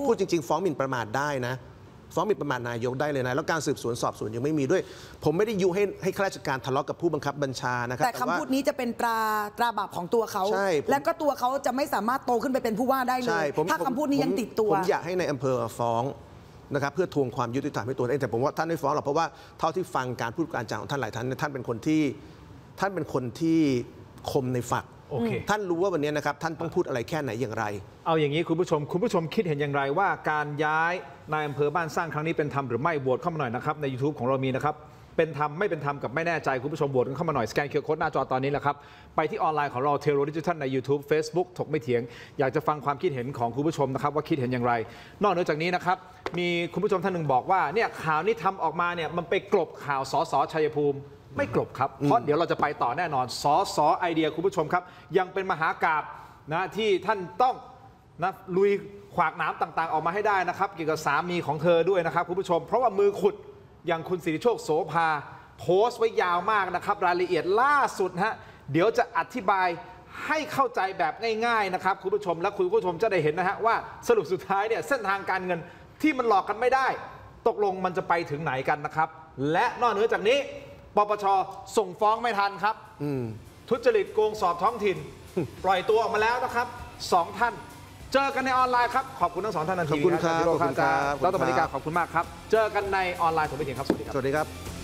พูดจริงๆฟ้องหมิ่นประมาทได้นะฟ้องหมิ่นประมาทนายกได้เลยนะแล้วการสืบสวนสอบสวนยังไม่มีด้วยผมไม่ได้ยุให้ข้าราชการทะเลาะกับผู้บังคับบัญชานะครับแต่คำพูดนี้จะเป็นตราบาปของตัวเขาและก็ตัวเขาจะไม่สามารถโตขึ้นไปเป็นผู้ว่าได้เลยถ้าคำพูดนี้ยังติดตัวผมอยากให้ในอำเภอฟ้องนะครับเพื่อทวงความยุติธรรมให้ตัวเองแต่ผมว่าท่านไม่ฟ้องหรอกเพราะว่าเท่าที่ฟังการพูดการจาของท่านหลายท่านท่านเป็นคนที่คมในฝักท่านรู้ว่าวันนี้นะครับท่านต้องพูดอะไรแค่ไหนอย่างไรเอาอย่างนี้คุณผู้ชมคิดเห็นอย่างไรว่าการย้ายนายอำเภอบ้านสร้างครั้งนี้เป็นธรรมหรือไม่โหวตเข้ามาหน่อยนะครับใน YouTube ของเรามีนะครับเป็นธรรมไม่เป็นธรรมกับไม่แน่ใจคุณผู้ชมโหวตกันเข้ามาหน่อยสแกน QR Code หน้าจอตอนนี้แหละครับไปที่ออนไลน์ของเราเทโรดิจิทัลใน YouTube Facebook ถกไม่เถียงอยากจะฟังความคิดเห็นของคุณผู้ชมนะครับว่าคิดเห็นอย่างไรนอกเหนือจากนี้นะครับมีคุณผู้ชมท่านหนึ่งบอกว่าเนี่ยข่าวนี้ทำออกมาเนี่ยมันไปกลบข่าวสสชัยภูมิไม่กลบครับเพราะเดี๋ยวเราจะไปต่อแน่นอนสไอเดียคุณผู้ชมครับยังเป็นมหากาพย์นะที่ท่านต้องนะลุยขวากหนามต่างๆออกมาให้ได้นะครับเกี่ยวกับสามีของเธอด้วยนะครับคุณผู้ชมเพราะว่ามือขุดอย่างคุณสิริโชคโสภาโพสต์ไว้ยาวมากนะครับรายละเอียดล่าสุดฮะเดี๋ยวจะอธิบายให้เข้าใจแบบง่ายๆนะครับคุณผู้ชมและคุณผู้ชมจะได้เห็นนะฮะว่าสรุปสุดท้ายเนี่ยเส้นทางการเงินที่มันหลอกกันไม่ได้ตกลงมันจะไปถึงไหนกันนะครับและนอกเหนือจากนี้ปปช.ส่งฟ้องไม่ทันครับทุจริตโกงสอบท้องถิ่นปล่อยตัวออกมาแล้วนะครับ2 ท่านเจอกันในออนไลน์ครับขอบคุณทั้ง2 ท่านทันทีขอบคุณครับขอบคุณครับดร.มณิกาขอบคุณมากครับเจอกันในออนไลน์ผมไปถึงครับสวัสดีครับ